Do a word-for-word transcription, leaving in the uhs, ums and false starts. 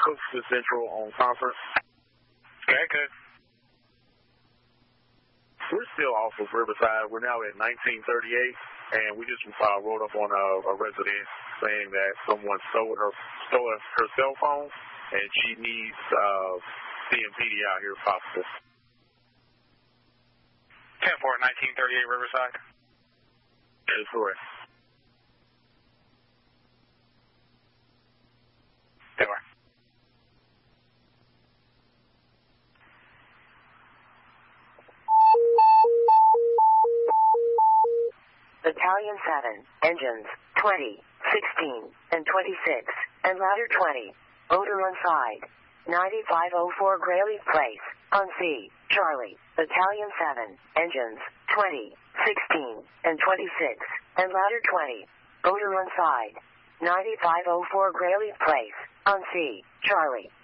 Cooks to Central on conference. Okay, good. We're still off of Riverside. We're now at nineteen thirty-eight, and we just uh, rolled up on a, a resident saying that someone stole her stole her cell phone, and she needs uh, C M P D out here if possible. ten four, nineteen thirty-eight Riverside. That is correct. There are. Battalion seven, engines, twenty, sixteen, and twenty-six, and ladder twenty, odor on side, ninety-five oh four Grayleaf Place, on C, Charlie, Battalion seven, engines, twenty, sixteen, and twenty-six, and ladder twenty, odor on side, ninety-five oh four Grayleaf Place, on C, Charlie.